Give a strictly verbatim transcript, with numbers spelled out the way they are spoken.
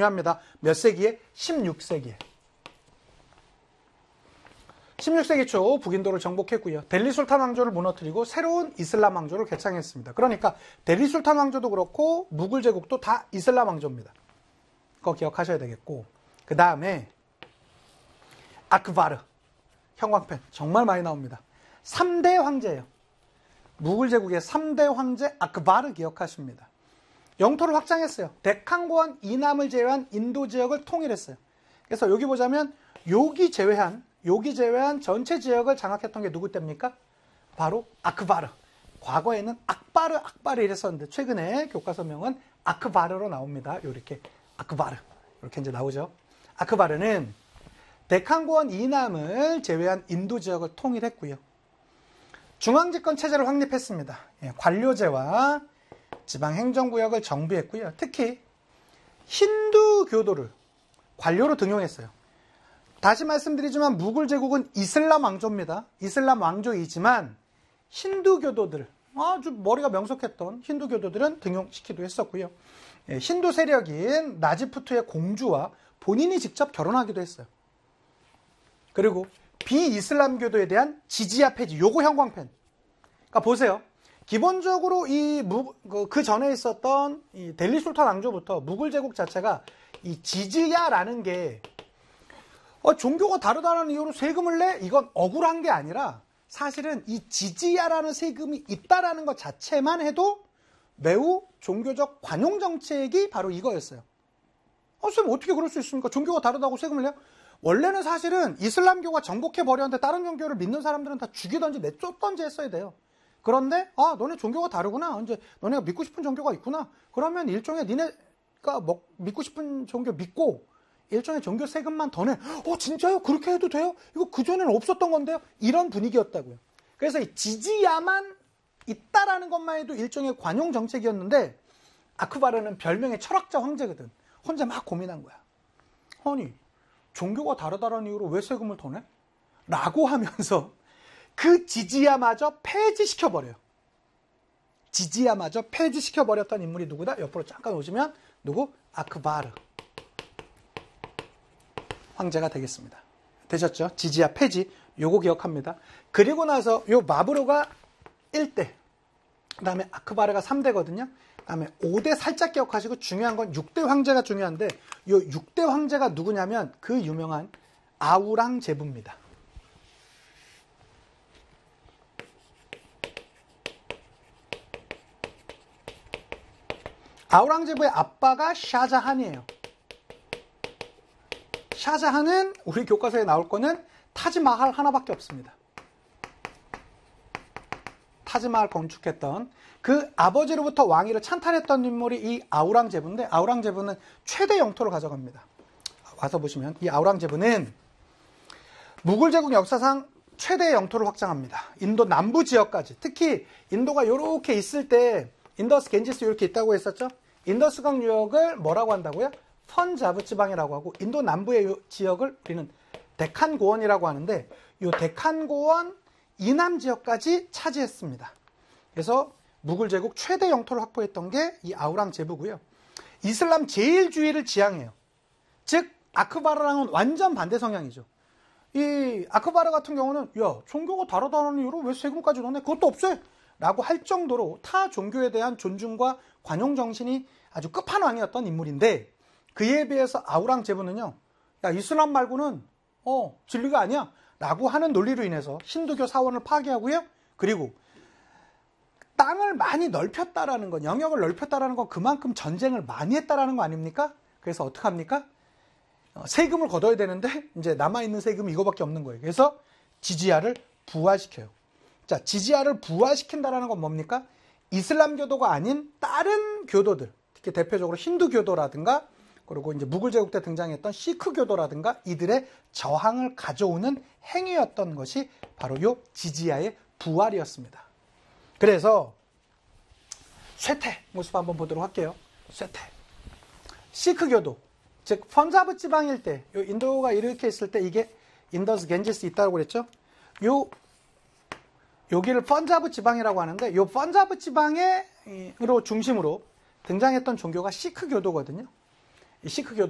중요합니다. 몇 세기에? 십육 세기에. 십육 세기 초 북인도를 정복했고요. 델리 술탄 왕조를 무너뜨리고 새로운 이슬람 왕조를 개창했습니다. 그러니까 델리 술탄 왕조도 그렇고 무굴 제국도 다 이슬람 왕조입니다. 그거 기억하셔야 되겠고, 그 다음에 아크바르, 형광펜 정말 많이 나옵니다. 삼 대 황제예요. 무굴 제국의 삼 대 황제 아크바르 기억하십니다. 영토를 확장했어요. 데칸고원 이남을 제외한 인도 지역을 통일했어요. 그래서 여기 보자면 여기 제외한 여기 제외한 전체 지역을 장악했던 게 누구 때입니까? 바로 아크바르. 과거에는 악바르, 악바르 이랬었는데 최근에 교과서명은 아크바르로 나옵니다. 이렇게 아크바르 이렇게 이제 나오죠. 아크바르는 데칸고원 이남을 제외한 인도 지역을 통일했고요. 중앙집권 체제를 확립했습니다. 예, 관료제와 지방행정구역을 정비했고요. 특히 힌두교도를 관료로 등용했어요. 다시 말씀드리지만 무굴 제국은 이슬람 왕조입니다. 이슬람 왕조이지만 힌두교도들, 아주 머리가 명석했던 힌두교도들은 등용시키기도 했었고요. 예, 힌두 세력인 나지푸트의 공주와 본인이 직접 결혼하기도 했어요. 그리고 비이슬람교도에 대한 지지야 폐지, 요거 형광펜. 그러니까 보세요. 기본적으로 이 그 그 전에 있었던 이 델리 술탄 왕조부터 무굴 제국 자체가 이 지지야라는 게 어, 종교가 다르다는 이유로 세금을 내? 이건 억울한 게 아니라 사실은 이 지지야라는 세금이 있다라는 것 자체만 해도 매우 종교적 관용 정책이 바로 이거였어요. 어, 선생님 어떻게 그럴 수 있습니까? 종교가 다르다고 세금을 내요? 원래는 사실은 이슬람교가 정복해버렸는데 다른 종교를 믿는 사람들은 다 죽이든지 내쫓든지 했어야 돼요. 그런데 아 너네 종교가 다르구나. 이제 너네가 믿고 싶은 종교가 있구나. 그러면 일종의 니네가 뭐, 믿고 싶은 종교 믿고 일종의 종교 세금만 더 내. 어 진짜요? 그렇게 해도 돼요? 이거 그전에는 없었던 건데요? 이런 분위기였다고요. 그래서 이 지지야만 있다라는 것만 해도 일종의 관용 정책이었는데 아크바르는 별명의 철학자 황제거든. 혼자 막 고민한 거야. 아니 종교가 다르다는 이유로 왜 세금을 더 내? 라고 하면서 그 지지야마저 폐지시켜버려요. 지지야마저 폐지시켜버렸던 인물이 누구다? 옆으로 잠깐 오시면 누구? 아크바르 황제가 되겠습니다. 되셨죠? 지지야 폐지, 요거 기억합니다. 그리고 나서 요 마브로가 일 대, 그 다음에 아크바르가 삼 대거든요. 그 다음에 오 대 살짝 기억하시고 중요한 건 육 대 황제가 중요한데 요 육 대 황제가 누구냐면 그 유명한 아우랑제부입니다. 아우랑제부의 아빠가 샤자한이에요. 샤자한은 우리 교과서에 나올 거는 타지마할 하나밖에 없습니다. 타지마할 건축했던 그 아버지로부터 왕위를 찬탈했던 인물이 이 아우랑제부인데 아우랑제부는 최대 영토를 가져갑니다. 와서 보시면 이 아우랑제부는 무굴 제국 역사상 최대 영토를 확장합니다. 인도 남부 지역까지. 특히 인도가 이렇게 있을 때 인더스 겐지스 이렇게 있다고 했었죠. 인더스강 유역을 뭐라고 한다고요? 펀자브 지방이라고 하고 인도 남부의 지역을 우리는 데칸고원이라고 하는데 이 데칸고원 이남 지역까지 차지했습니다. 그래서 무굴 제국 최대 영토를 확보했던 게 이 아우랑제부고요. 이슬람 제일주의를 지향해요. 즉 아크바르랑은 완전 반대 성향이죠. 이 아크바르 같은 경우는 야 종교가 다르다는 이유로 왜 세금까지 넣네? 그것도 없애! 라고 할 정도로 타 종교에 대한 존중과 관용 정신이 아주 끝판왕이었던 인물인데 그에 비해서 아우랑제부는요. 야 이슬람 말고는 어 진리가 아니야 라고 하는 논리로 인해서 힌두교 사원을 파괴하고요. 그리고 땅을 많이 넓혔다라는 건 영역을 넓혔다라는 건 그만큼 전쟁을 많이 했다라는 거 아닙니까? 그래서 어떻게 합니까? 어, 세금을 걷어야 되는데 이제 남아있는 세금이 이거밖에 없는 거예요. 그래서 지지야를 부활시켜요. 자, 지지야를 부활시킨다라는 건 뭡니까? 이슬람교도가 아닌 다른 교도들, 특히 대표적으로 힌두교도라든가 그리고 이제 무굴 제국 때 등장했던 시크교도라든가 이들의 저항을 가져오는 행위였던 것이 바로 요 지지야의 부활이었습니다. 그래서 쇠퇴 모습 한번 보도록 할게요. 쇠퇴. 시크교도, 즉 펀자브 지방일 때, 요 인도가 이렇게 있을 때 이게 인더스 겐지스 있다고 그랬죠. 요 여기를 펀자브 지방이라고 하는데 요 펀자브 지방으로 중심으로 등장했던 종교가 시크교도거든요. 이 시크교도